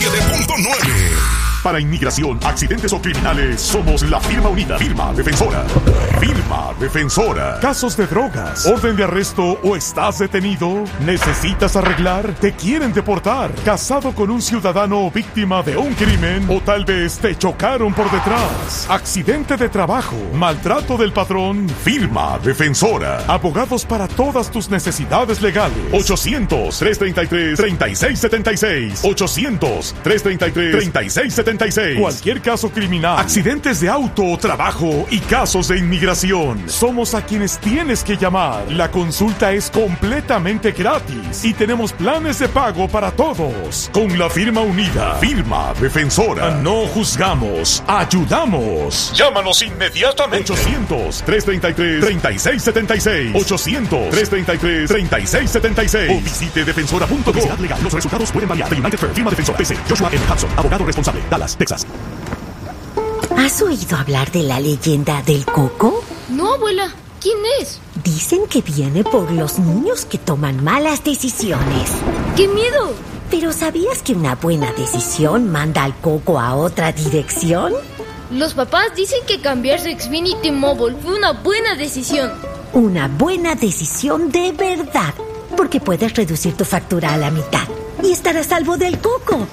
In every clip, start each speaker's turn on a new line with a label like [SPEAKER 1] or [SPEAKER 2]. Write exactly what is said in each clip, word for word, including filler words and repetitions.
[SPEAKER 1] siete punto nueve. Para inmigración, accidentes o criminales, somos la firma unida. Firma Defensora. Firma Defensora. Casos de drogas, orden de arresto o estás detenido, necesitas arreglar, te quieren deportar, casado con un ciudadano víctima de un crimen o tal vez te chocaron por detrás, accidente de trabajo, maltrato del patrón. Firma Defensora. Abogados para todas tus necesidades legales. ochocientos, trescientos treinta y tres, treinta y seis setenta y seis. ochocientos, trescientos treinta y tres, treinta y seis setenta y seis. Cualquier caso criminal, accidentes de auto o trabajo y casos de inmigración. Somos a quienes tienes que llamar. La consulta es completamente gratis y tenemos planes de pago para todos. Con la firma unida, Firma Defensora. No juzgamos, ayudamos. Llámanos inmediatamente. ochocientos, trescientos treinta y tres, treinta y seis setenta y seis. ochocientos, trescientos treinta y tres, treinta y seis setenta y seis. O visite defensora punto com. Publicidad legal. Los resultados pueden variar. The United Firm. Firma Defensor. P C. Joshua M. Hudson. Abogado responsable. Dallas, Texas.
[SPEAKER 2] ¿Has oído hablar de la leyenda del coco?
[SPEAKER 3] No, abuela. ¿Quién es?
[SPEAKER 2] Dicen que viene por los niños que toman malas decisiones.
[SPEAKER 3] ¡Qué miedo!
[SPEAKER 2] ¿Pero sabías que una buena decisión manda al coco a otra dirección?
[SPEAKER 3] Los papás dicen que cambiarse a Xfinity Mobile fue una buena decisión.
[SPEAKER 2] Una buena decisión de verdad, porque puedes reducir tu factura a la mitad y estar a salvo del coco.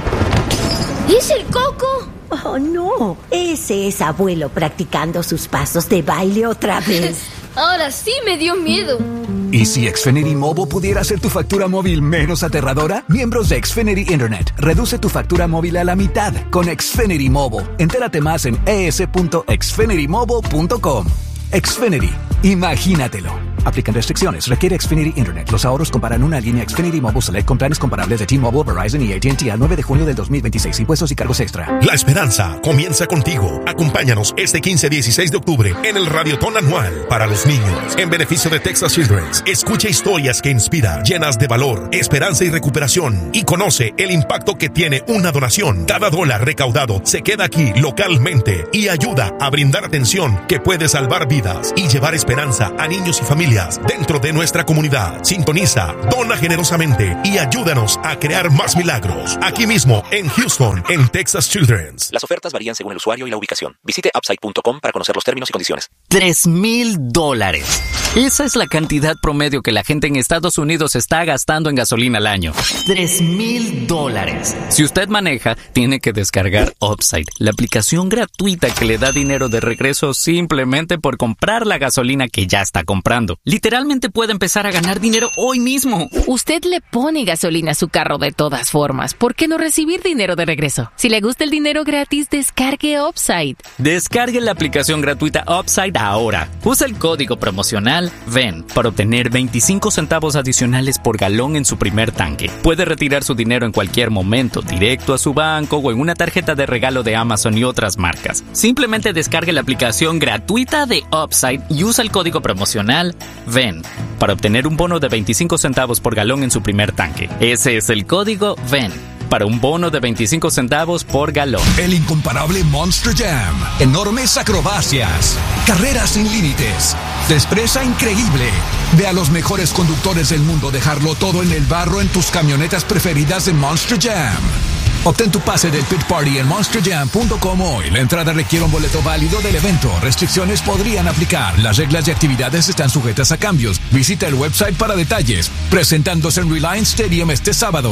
[SPEAKER 3] ¿Es el coco?
[SPEAKER 2] Oh, no. Ese es abuelo practicando sus pasos de baile otra vez.
[SPEAKER 3] Ahora sí me dio miedo.
[SPEAKER 4] ¿Y si Xfinity Mobile pudiera hacer tu factura móvil menos aterradora? Miembros de Xfinity Internet, reduce tu factura móvil a la mitad con Xfinity Mobile. Entérate más en e s punto xfinity mobile punto com. Xfinity, imagínatelo. Aplican restricciones. Requiere Xfinity Internet. Los ahorros comparan una línea Xfinity Mobile Select con planes comparables de T-Mobile, Verizon y A T and T al nueve de junio del dos mil veintiséis. Impuestos y cargos extra.
[SPEAKER 1] La esperanza comienza contigo. Acompáñanos este quince a dieciséis de octubre en el Radiotón Anual para los niños. En beneficio de Texas Children's. Escucha historias que inspiran, llenas de valor, esperanza y recuperación. Y conoce el impacto que tiene una donación. Cada dólar recaudado se queda aquí localmente y ayuda a brindar atención que puede salvar vidas y llevar esperanza a niños y familias dentro de nuestra comunidad. Sintoniza, dona generosamente y ayúdanos a crear más milagros. Aquí mismo, en Houston, en Texas Children's.
[SPEAKER 5] Las ofertas varían según el usuario y la ubicación. Visite upside punto com para conocer los términos y condiciones.
[SPEAKER 6] Tres mil dólares. Esa es la cantidad promedio que la gente en Estados Unidos está gastando en gasolina al año. Tres mil dólares. Si usted maneja, tiene que descargar Upside, la aplicación gratuita que le da dinero de regreso simplemente por comprar la gasolina que ya está comprando. Literalmente puede empezar a ganar dinero hoy mismo.
[SPEAKER 7] Usted le pone gasolina a su carro de todas formas. ¿Por qué no recibir dinero de regreso? Si le gusta el dinero gratis, descargue Upside.
[SPEAKER 6] Descargue la aplicación gratuita Upside ahora. Usa el código promocional V E N para obtener veinticinco centavos adicionales por galón en su primer tanque. Puede retirar su dinero en cualquier momento, directo a su banco o en una tarjeta de regalo de Amazon y otras marcas. Simplemente descargue la aplicación gratuita de Upside y usa el código promocional V E N para obtener un bono de veinticinco centavos por galón en su primer tanque. Ese es el código V E N para un bono de veinticinco centavos por galón.
[SPEAKER 4] El incomparable Monster Jam. Enormes acrobacias. Carreras sin límites. Destreza increíble. Ve a los mejores conductores del mundo dejarlo todo en el barro en tus camionetas preferidas de Monster Jam. Obtén tu pase del Pit Party en monster jam punto com hoy. La entrada requiere un boleto válido del evento. Restricciones podrían aplicar. Las reglas y actividades están sujetas a cambios. Visita el website para detalles. Presentándose en Reliance Stadium este sábado.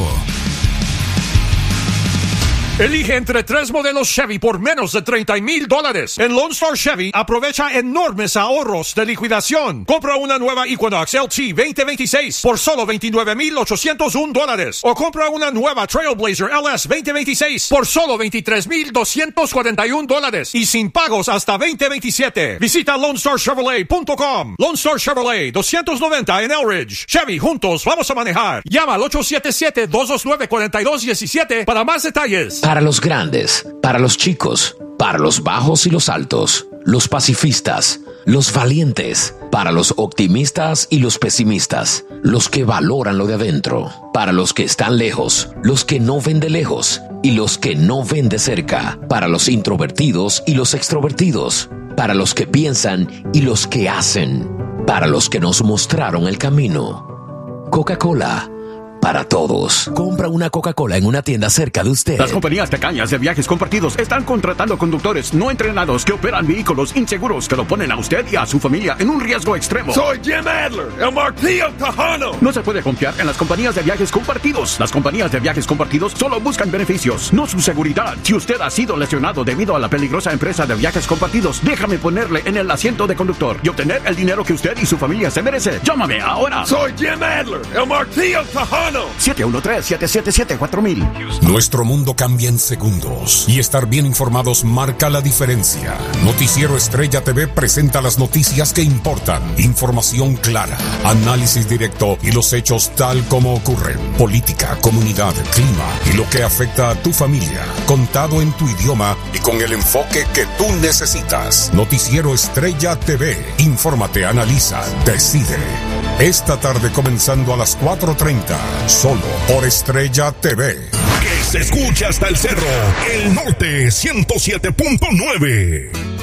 [SPEAKER 8] Elige entre tres modelos Chevy por menos de treinta mil dólares. En Lone Star Chevy aprovecha enormes ahorros de liquidación. Compra una nueva Equinox L T veinte veintiséis por solo veintinueve mil ochocientos uno dólares. O compra una nueva Trailblazer L S veinte veintiséis por solo veintitrés mil doscientos cuarenta y uno dólares. Y sin pagos hasta veinte veintisiete. Visita lone star chevrolet punto com. Lone Star Chevrolet doscientos noventa en Elridge. Chevy, juntos vamos a manejar. Llama al ocho siete siete, dos dos nueve, cuatro dos uno siete para más detalles.
[SPEAKER 9] Para los grandes, para los chicos, para los bajos y los altos, los pacifistas, los valientes, para los optimistas y los pesimistas, los que valoran lo de adentro, para los que están lejos, los que no ven de lejos y los que no ven de cerca, para los introvertidos y los extrovertidos, para los que piensan y los que hacen, para los que nos mostraron el camino. Coca-Cola, para todos. Compra una Coca-Cola en una tienda cerca de usted.
[SPEAKER 10] Las compañías tacañas de viajes compartidos están contratando conductores no entrenados que operan vehículos inseguros que lo ponen a usted y a su familia en un riesgo extremo.
[SPEAKER 11] Soy Jim Adler, el Martillo Tejano.
[SPEAKER 10] No se puede confiar en las compañías de viajes compartidos. Las compañías de viajes compartidos solo buscan beneficios, no su seguridad. Si usted ha sido lesionado debido a la peligrosa empresa de viajes compartidos, déjame ponerle en el asiento de conductor y obtener el dinero que usted y su familia se merece. Llámame ahora.
[SPEAKER 11] Soy Jim Adler, el Martillo Tejano.
[SPEAKER 10] siete uno tres, siete siete siete, cuatro mil.
[SPEAKER 12] Nuestro mundo cambia en segundos y estar bien informados marca la diferencia. Noticiero Estrella T V presenta las noticias que importan, información clara, análisis directo y los hechos tal como ocurren. Política, comunidad, clima y lo que afecta a tu familia, contado en tu idioma y con el enfoque que tú necesitas. Noticiero Estrella T V. Infórmate, analiza, decide. Esta tarde comenzando a las cuatro treinta, solo por Estrella T V.
[SPEAKER 1] Que se escuche hasta el cerro, el norte ciento siete punto nueve.